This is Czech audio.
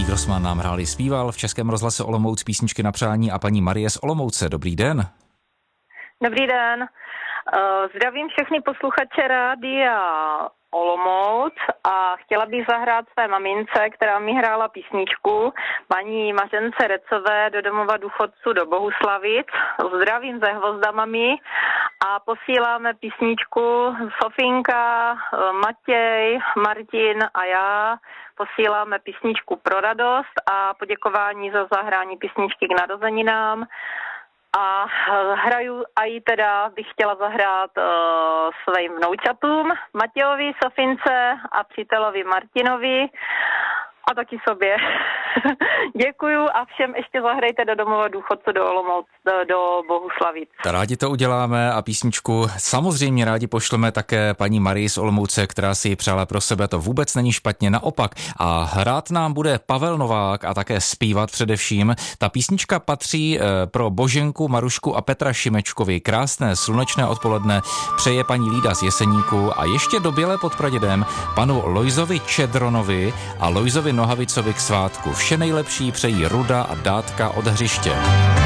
Grossman nám hráli, zpíval v Českém rozhlase Olomouc písničky na přání a paní Marie z Olomouce. Dobrý den. Dobrý den. Zdravím všechny posluchače Rádia Olomouc a chtěla bych zahrát své mamince, která mi hrála písničku, paní Mařence Recové do domova důchodců do Bohuslavic. Zdravím ze Hvozda, mami, a posíláme písničku Sofinka, Matěj, Martin a já. Posíláme písničku pro radost a poděkování za zahrání písničky k narozeninám. A hraju a ji teda bych chtěla zahrát svým vnoučatům, Matějovi, Sofince a přítelovi Martinovi a taky sobě. Děkuju a všem ještě zahrajte do domova důchodců do Olomouc, do Bohuslavic. Rádi to uděláme a písničku samozřejmě rádi pošleme také paní Marii z Olomouce, která si ji přála pro sebe. To vůbec není špatně, naopak. A hrát nám bude Pavel Novák a také zpívat především. Ta písnička patří pro Boženku, Marušku a Petra Šimečkovi. Krásné slunečné odpoledne přeje paní Lída z Jeseníku a ještě do Bělé pod Pradědem panu Lojzovi Čedronovi a Lojzovi Nohavicovi k svátku. Vše nejlepší přejí Ruda a Dátka od Hřiště.